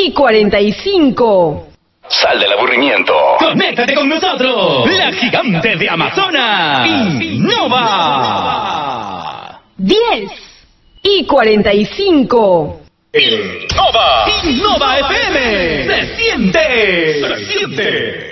y 45. Sal del aburrimiento. Conéctate con nosotros. La gigante de Amazonas. Innova. 10 y 45. Innova. Innova FM. Se siente.